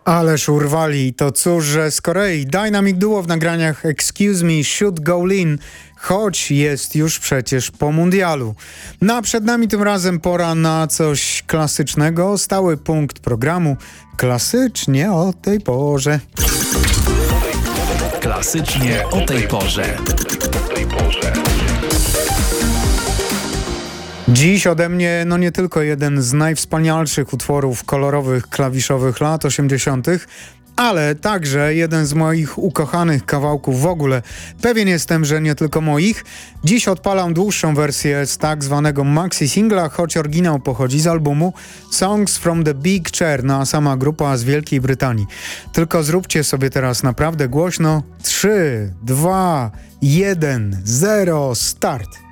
Ależ urwali, to cóż, że z Korei Dynamic Duo w nagraniach Excuse Me, Should Go Lean, choć jest już przecież po mundialu. No a przed nami tym razem pora na coś klasycznego, stały punkt programu, klasycznie o tej porze. Klasycznie o tej porze. Dziś ode mnie nie tylko jeden z najwspanialszych utworów kolorowych, klawiszowych lat 80., ale także jeden z moich ukochanych kawałków w ogóle. Pewien jestem, że nie tylko moich. Dziś odpalam dłuższą wersję z tak zwanego maxi singla, choć oryginał pochodzi z albumu Songs from the Big Chair, a sama grupa z Wielkiej Brytanii. Tylko zróbcie sobie teraz naprawdę głośno. 3, 2, 1, 0, start!